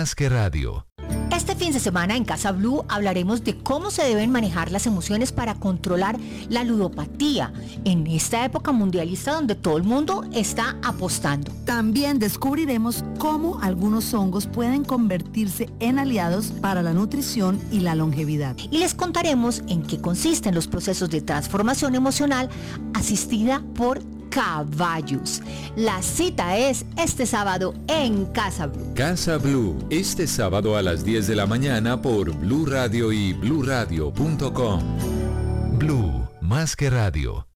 Más que Radio. Este fin de semana en Casa Blue hablaremos de cómo se deben manejar las emociones para controlar la ludopatía en esta época mundialista donde todo el mundo está apostando. También descubriremos cómo algunos hongos pueden convertirse en aliados para la nutrición y la longevidad. Y les contaremos en qué consisten los procesos de transformación emocional asistida por caballos. La cita es este sábado en Casa Blue. Casa Blue, este sábado a las 10 de la mañana por Blue Radio y bluradio.com. Blue, más que radio.